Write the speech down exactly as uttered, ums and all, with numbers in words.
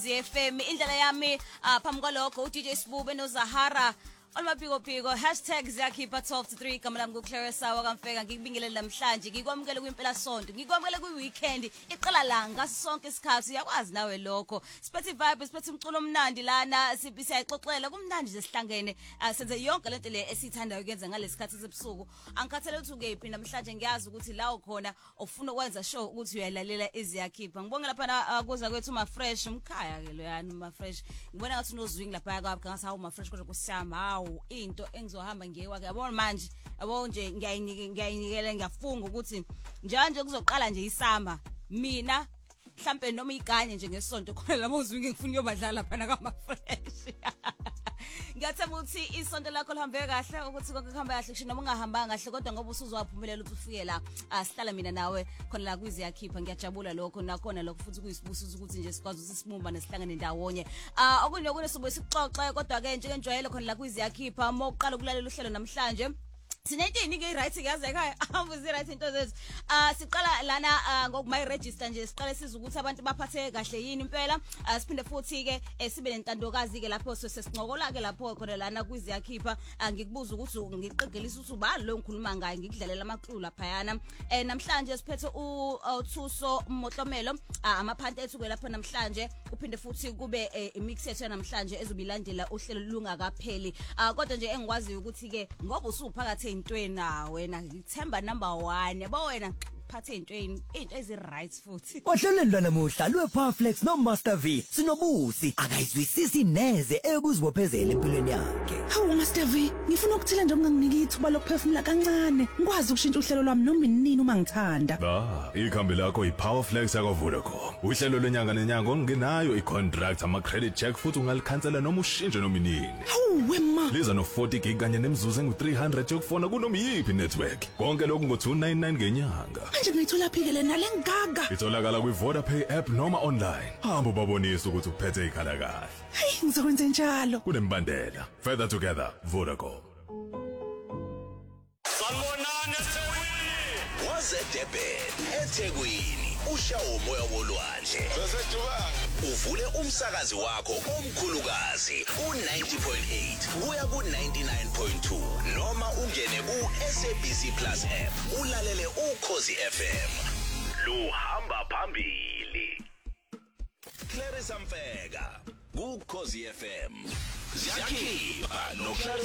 F M indlela yami phambi kwalokho u D J Sibube no Zahara olmabhiko phiko hashtag ziyakhipha twelve to three igama lami kuClarissa wakamfeka ngikubingelele namhlanje ngikwamukele kwimpela sonto ngikwamukele kwiweekend iqala la ngaso sonke isikhathi uyakwazi nawe lokho siphethe vibe siphethe umculo omnandi lana siyayixoxela kumnandi nje sihlangene senze yonke lento le esithandayo ukuyenza ngalesikhathi sebusuku angikhathele ukuthi ukephi namhlanje ngiyazi ukuthi la ukhona ofuna ukwenza show ukuthi uyalalela eziyakhipha ngibonge lapha kuza kwethu ma fresh umkhaya ke lo yani ma fresh ngibona ngathi unozwingi lapha kwakho ngathi hawu ma fresh kodwa kusiyama into engizohamba ngiyewa yabona manje yabo nje ngiyayinikela ngiyafunga ukuthi njanje kuzoqala nje isamba mina mhlambe noma iganye nje ngesonto khona labo uzwingi ngifuna uyobadlala phana kama fresh ngiyathemba ukuthi isonto lakho lihambe kahle ukuthi konke kuhamba kahle kusho noma ungahambanga kahle kodwa ngoba usuzowaphumelela ukuthi ufike la sihlala mina nawe khona la kwiziyakhipha ngiyajabula lokho nakhona lokho futhi kuyisibusiso ukuthi nje sikwazi ukuthi sibumba nesihlangane ndawonye ah okunye okunye sobe sixoxe kodwa ke nje enjwayelo khona la kwiziyakhipha uma uqala ukulalela uhlelo namhlanje sinetini ke right yazi ekhaya ahambuzi right into zethu ah siqala lana ngokumayi register nje siqale siza ukuthi abantu baphathe kahle yini impela siphinde futhi ke sibe nentandokazi ke lapho sesincokola ke lapho khona lana kwiziyakhipha ngikubuza ukuthi ngiqegelisa ukuthi ubani lo ngikhuluma ngaye ngikudlalela amaqulu laphayana eh namhlanje siphethe uThuso Motlomelo amaphanti ethu ke lapho namhlanje uphinde futhi kube imix yethu namhlanje ezobilandela uhlelo lungakapheli kodwa nje engikwazi ukuthi ke ngoba usuphakathi intweni na wena ngithemba number one yabo wena phathe intweni into ezi right futhi ohlelweni lanamuhla lwePowerflex no Master V sinobusi akayizwisisi neze ekuzibophezela empilweni yakhe. Hawu Master V ngifuna ukuthila nje unganginiki ithuba lokuphefumula kancane ngikwazi ukushintsha uhlelo lwami noma inini uma ngithanda. Ah ikhambi lakho iPowerflex yakwaVodacom uhlelo lenyanga nenyanga ongenayo icontract ama credit check futhi ungalikhansela noma ushintshe noma inini. Hawu wema liza no forty gig kanye nemzuzu engu three hundred yokufona kunoma yipi network konke lokhu ngo two ninety-nine ngenyanga. Manje ngiyithola phike nale ngaga itholakala kwiVodapay app noma online hamba ubabonisa ukuthi uphethe ikhala kahle. Hey ngizokwenza njalo kunembandela further together Vodacom. Sanibonani eThekwini waze Durban eThekwini ushawo umoya wolwandle uvule umsakazi wakho omkhulukazi u ninety point eight kuya ku ninety-nine point two noma ungene ku S A B C Plus app ulalele uKhosi F M luhamba phambili. Clarissa Mfeka ku Khosi F M ziyakhipha no